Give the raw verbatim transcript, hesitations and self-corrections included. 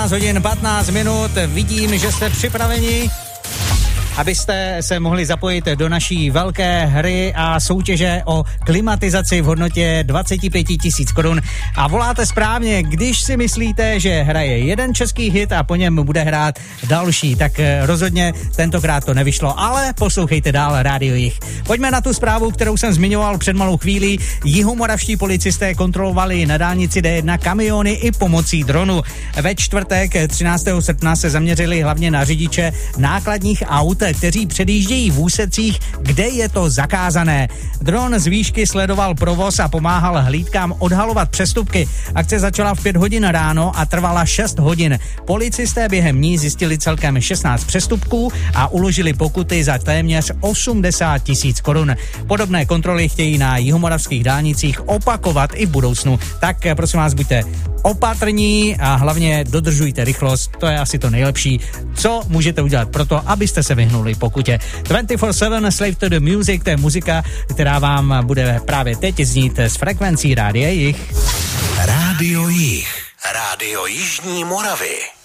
dvanáct hodin patnáct minut, vidím, že jste připraveni, abyste se mohli zapojit do naší velké hry a soutěže o klimatizaci v hodnotě dvacet pět tisíc korun. A voláte správně, když si myslíte, že hraje jeden český hit a po něm bude hrát další, tak rozhodně tentokrát to nevyšlo, ale poslouchejte dál Rádio Jih. Pojďme na tu zprávu, kterou jsem zmiňoval před malou chvílí. Jihomoravští policisté kontrolovali na dálnici D jedna kamiony i pomocí dronu. Ve čtvrtek třináctého srpna se zaměřili hlavně na řidiče nákladních aut, kteří předjíždějí v úsecích, kde je to zakázané. Dron z výšky sledoval provoz a pomáhal hlídkám odhalovat přestupky. Akce začala v pět hodin ráno a trvala šest hodin. Policisté během ní zjistili celkem šestnáct přestupků a uložili pokuty za téměř osmdesát tisíc korun. Podobné kontroly chtějí na jihomoravských dálnicích opakovat i v budoucnu. Tak prosím vás, buďte opatrní a hlavně dodržujte rychlost, to je asi to nejlepší, co můžete udělat pro to, abyste se vyhnuli pokutě. dvacet čtyři sedm Slave to the Music, to je muzika, která vám bude právě teď znít z frekvencí Rádia Jih. Rádio Jih. Rádio Jižní Moravy.